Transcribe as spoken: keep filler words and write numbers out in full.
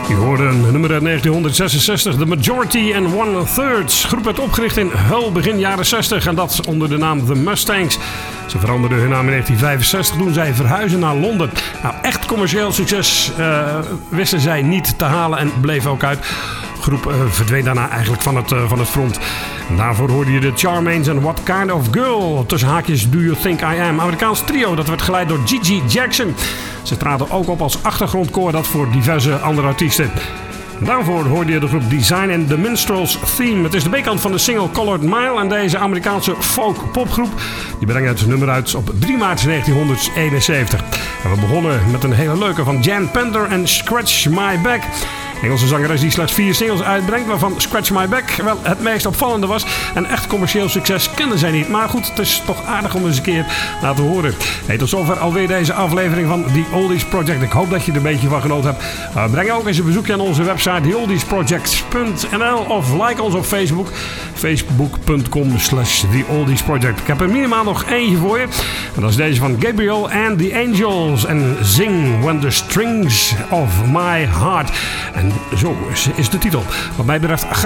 Je hoorde een nummer uit negentien zesenzestig, The Majority and One Thirds. De groep werd opgericht in Hull begin jaren zestig en dat onder de naam The Mustangs. Ze veranderden hun naam in negentien vijfenzestig toen zij verhuisden naar Londen. Nou, echt commercieel succes uh, wisten zij niet te halen en bleef ook uit. De groep uh, verdween daarna eigenlijk van het, uh, van het front. En daarvoor hoorde je de Charmaines en What Kind of Girl. Tussen haakjes Do You Think I Am. Amerikaans trio, dat werd geleid door Gigi Jackson. Ze traden ook op als achtergrondkoor, dat voor diverse andere artiesten. Daarvoor hoorde je de groep Design and the Minstrels Theme. Het is de B-kant van de single Colored Mile en deze Amerikaanse folk-popgroep die brengt het nummer uit op drie maart negentien eenenzeventig. En we begonnen met een hele leuke van Jan Pender en Scratch My Back. Engelse zangeres die slechts vier singles uitbrengt, waarvan Scratch My Back wel het meest opvallende was. En echt commercieel succes kenden zij niet. Maar goed, het is toch aardig om eens een keer laten horen. Hey, tot zover alweer deze aflevering van The Oldies Project. Ik hoop dat je er een beetje van genoten hebt. Uh, breng ook eens een bezoekje aan onze website the oldies project punt n l of like ons op Facebook. facebook punt com slash the oldies project. Ik heb er minimaal nog eentje voor je. En dat is deze van Gabriel and the Angels. En Sing When the Strings of My Heart. En zo is de titel. Wat mij betreft